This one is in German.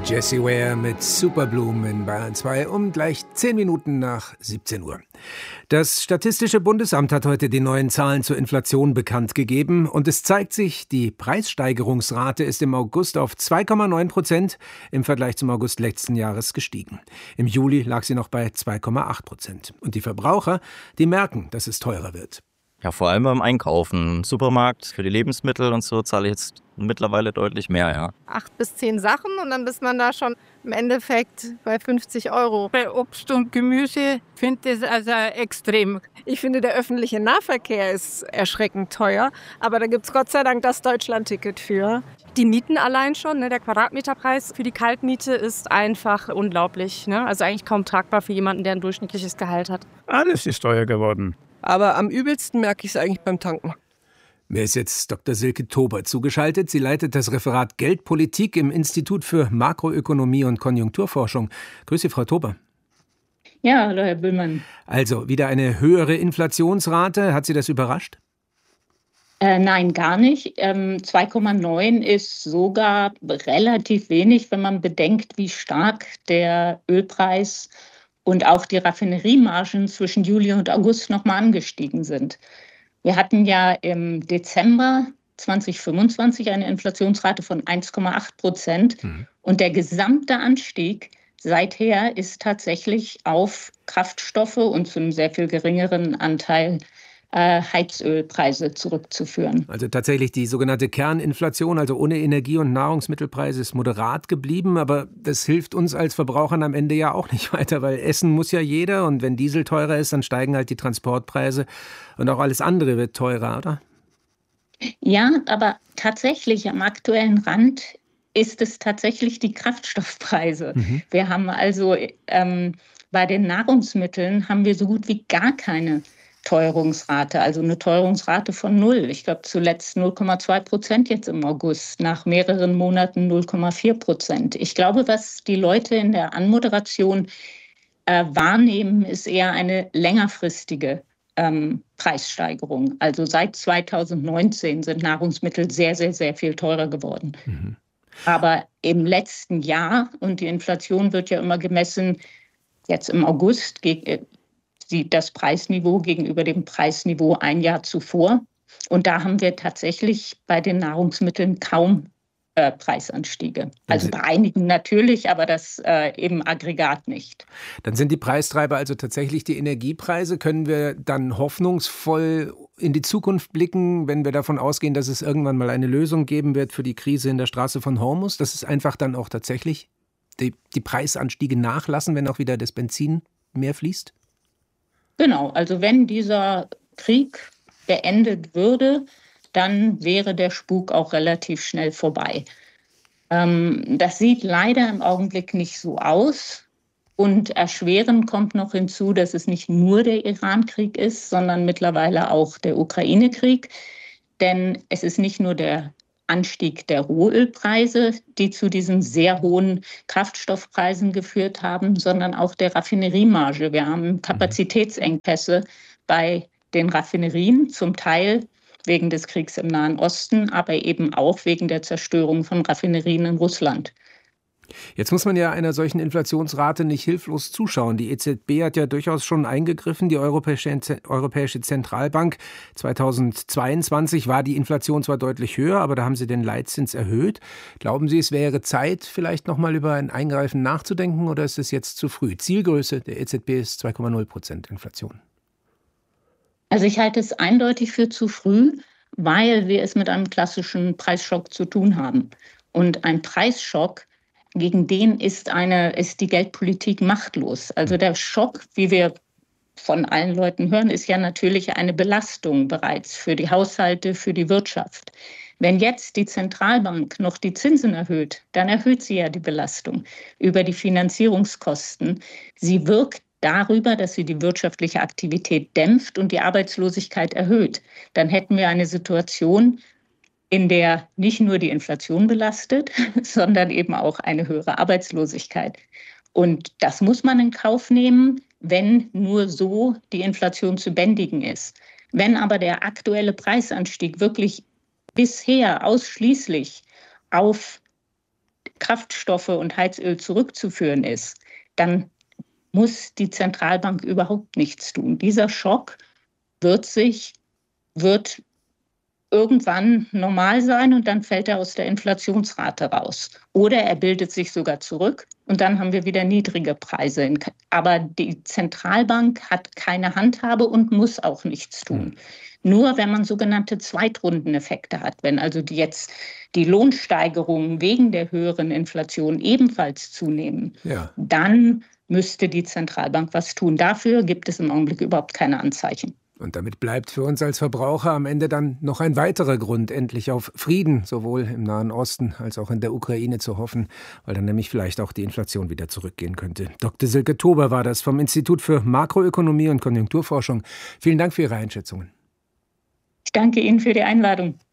Jessie Ware mit Superbloom in Bayern 2 um gleich 10 Minuten nach 17 Uhr. Das Statistische Bundesamt hat heute die neuen Zahlen zur Inflation bekannt gegeben und es zeigt sich, die Preissteigerungsrate ist im August auf 2,9% im Vergleich zum August letzten Jahres gestiegen. Im Juli lag sie noch bei 2,8%. Und die Verbraucher, die merken, dass es teurer wird. Ja, vor allem beim Einkaufen. Im Supermarkt für die Lebensmittel und so zahle ich jetzt mittlerweile deutlich mehr, ja. 8 bis 10 Sachen und dann ist man da schon im Endeffekt bei 50 €. Bei Obst und Gemüse finde ich es also extrem. Ich finde, der öffentliche Nahverkehr ist erschreckend teuer, aber da gibt es Gott sei Dank das Deutschland-Ticket für. Die Mieten allein schon, der Quadratmeterpreis für die Kaltmiete ist einfach unglaublich. Also eigentlich kaum tragbar für jemanden, der ein durchschnittliches Gehalt hat. Alles ist teuer geworden. Aber am übelsten merke ich es eigentlich beim Tanken. Mir ist jetzt Dr. Silke Tober zugeschaltet. Sie leitet das Referat Geldpolitik im Institut für Makroökonomie und Konjunkturforschung. Grüß Sie, Frau Tober. Ja, hallo, Herr Böhmann. Also, wieder eine höhere Inflationsrate. Hat Sie das überrascht? Nein, gar nicht. 2,9 ist sogar relativ wenig, wenn man bedenkt, wie stark der Ölpreis und auch die Raffineriemargen zwischen Juli und August nochmal angestiegen sind. Wir hatten ja im Dezember 2025 eine Inflationsrate von 1,8%. Und der gesamte Anstieg seither ist tatsächlich auf Kraftstoffe und zu einem sehr viel geringeren Anteil Heizölpreise zurückzuführen. Also tatsächlich die sogenannte Kerninflation, also ohne Energie- und Nahrungsmittelpreise, ist moderat geblieben. Aber das hilft uns als Verbrauchern am Ende ja auch nicht weiter, weil essen muss ja jeder. Und wenn Diesel teurer ist, dann steigen halt die Transportpreise. Und auch alles andere wird teurer, oder? Ja, aber tatsächlich am aktuellen Rand ist es tatsächlich die Kraftstoffpreise. Wir haben also bei den Nahrungsmitteln haben wir so gut wie gar keine Teuerungsrate, also eine Teuerungsrate von 0. Ich glaube zuletzt 0,2% jetzt im August, nach mehreren Monaten 0,4%. Ich glaube, was die Leute in der Anmoderation wahrnehmen, ist eher eine längerfristige Preissteigerung. Also seit 2019 sind Nahrungsmittel sehr, sehr, sehr viel teurer geworden. Aber im letzten Jahr, und die Inflation wird ja immer gemessen, jetzt im August sieht das Preisniveau gegenüber dem Preisniveau ein Jahr zuvor. Und da haben wir tatsächlich bei den Nahrungsmitteln kaum Preisanstiege. Also bei einigen natürlich, aber das im Aggregat nicht. Dann sind die Preistreiber also tatsächlich die Energiepreise. Können wir dann hoffnungsvoll in die Zukunft blicken, wenn wir davon ausgehen, dass es irgendwann mal eine Lösung geben wird für die Krise in der Straße von Hormuz? Dass es einfach dann auch tatsächlich die Preisanstiege nachlassen, wenn auch wieder das Benzin mehr fließt? Genau, also wenn dieser Krieg beendet würde, dann wäre der Spuk auch relativ schnell vorbei. Das sieht leider im Augenblick nicht so aus. Und erschwerend kommt noch hinzu, dass es nicht nur der Iran-Krieg ist, sondern mittlerweile auch der Ukraine-Krieg. Denn es ist nicht nur der Anstieg der Rohölpreise, die zu diesen sehr hohen Kraftstoffpreisen geführt haben, sondern auch der Raffineriemarge. Wir haben Kapazitätsengpässe bei den Raffinerien, zum Teil wegen des Kriegs im Nahen Osten, aber eben auch wegen der Zerstörung von Raffinerien in Russland. Jetzt muss man ja einer solchen Inflationsrate nicht hilflos zuschauen. Die EZB hat ja durchaus schon eingegriffen, die Europäische Zentralbank. 2022 war die Inflation zwar deutlich höher, aber da haben sie den Leitzins erhöht. Glauben Sie, es wäre Zeit, vielleicht noch mal über ein Eingreifen nachzudenken, oder ist es jetzt zu früh? Zielgröße der EZB ist 2,0% Inflation. Also ich halte es eindeutig für zu früh, weil wir es mit einem klassischen Preisschock zu tun haben. Und ein Preisschock, gegen den ist die Geldpolitik machtlos. Also der Schock, wie wir von allen Leuten hören, ist ja natürlich eine Belastung bereits für die Haushalte, für die Wirtschaft. Wenn jetzt die Zentralbank noch die Zinsen erhöht, dann erhöht sie ja die Belastung über die Finanzierungskosten. Sie wirkt darüber, dass sie die wirtschaftliche Aktivität dämpft und die Arbeitslosigkeit erhöht. Dann hätten wir eine Situation, in der nicht nur die Inflation belastet, sondern eben auch eine höhere Arbeitslosigkeit. Und das muss man in Kauf nehmen, wenn nur so die Inflation zu bändigen ist. Wenn aber der aktuelle Preisanstieg wirklich bisher ausschließlich auf Kraftstoffe und Heizöl zurückzuführen ist, dann muss die Zentralbank überhaupt nichts tun. Dieser Schock wird irgendwann normal sein und dann fällt er aus der Inflationsrate raus. Oder er bildet sich sogar zurück und dann haben wir wieder niedrige Preise. Aber die Zentralbank hat keine Handhabe und muss auch nichts tun. Nur wenn man sogenannte Zweitrundeneffekte hat, wenn also jetzt die Lohnsteigerungen wegen der höheren Inflation ebenfalls zunehmen, dann müsste die Zentralbank was tun. Dafür gibt es im Augenblick überhaupt keine Anzeichen. Und damit bleibt für uns als Verbraucher am Ende dann noch ein weiterer Grund, endlich auf Frieden, sowohl im Nahen Osten als auch in der Ukraine zu hoffen, weil dann nämlich vielleicht auch die Inflation wieder zurückgehen könnte. Dr. Silke Tober war das vom Institut für Makroökonomie und Konjunkturforschung. Vielen Dank für Ihre Einschätzungen. Ich danke Ihnen für die Einladung.